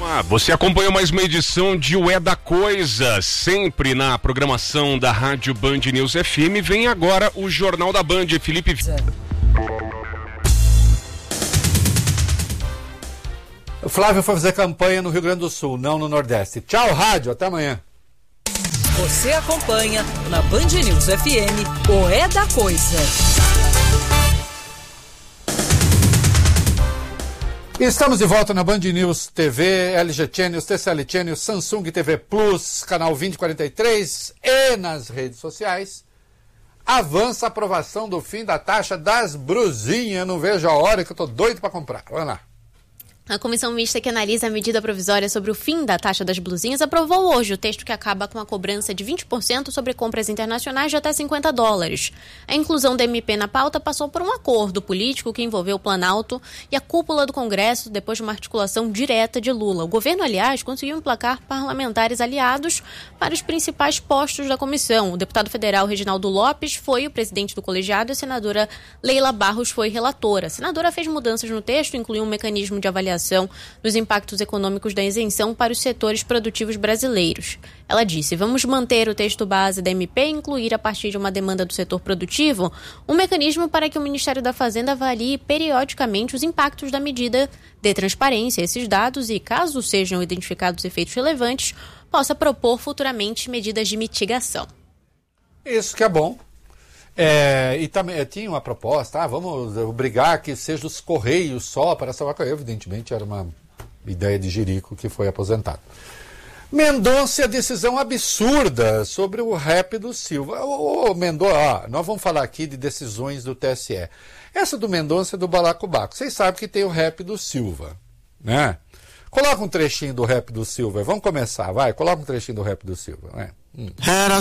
Você acompanhou mais uma edição de O É da Coisa, sempre na programação da Rádio Band News FM. Vem agora o Jornal da Band, Felipe. O Flávio foi fazer campanha no Rio Grande do Sul, não no Nordeste. Tchau, rádio, até amanhã. Você acompanha na Band News FM O É da Coisa. Estamos de volta na Band News TV, LG Channels, TCL Channels, Samsung TV Plus, canal 2043 e nas redes sociais. Avança a aprovação do fim da taxa das brusinhas. Não vejo a hora que eu tô doido para comprar. Vamos lá. A comissão mista que analisa a medida provisória sobre o fim da taxa das blusinhas aprovou hoje o texto que acaba com a cobrança de 20% sobre compras internacionais de até $50. A inclusão da MP na pauta passou por um acordo político que envolveu o Planalto e a cúpula do Congresso depois de uma articulação direta de Lula. O governo, aliás, conseguiu emplacar parlamentares aliados para os principais postos da comissão. O deputado federal Reginaldo Lopes foi o presidente do colegiado e a senadora Leila Barros foi relatora. A senadora fez mudanças no texto, incluiu um mecanismo de avaliação dos impactos econômicos da isenção para os setores produtivos brasileiros. Ela disse: vamos manter o texto base da MP e incluir, a partir de uma demanda do setor produtivo, um mecanismo para que o Ministério da Fazenda avalie periodicamente os impactos da medida, dê transparência a esses dados e, caso sejam identificados efeitos relevantes, possa propor futuramente medidas de mitigação. Isso que é bom. E também tinha uma proposta, vamos obrigar que seja os Correios só para salvar Correio. Evidentemente era uma ideia de jirico que foi aposentado. Mendonça, decisão absurda sobre o rap do Silva. Mendonça, nós vamos falar aqui de decisões do TSE. Essa do Mendonça é do Balacobaco. Vocês sabem que tem o rap do Silva, né? Coloca um trechinho do rap do Silva. Vamos começar, vai. Coloca um trechinho do rap do Silva, né?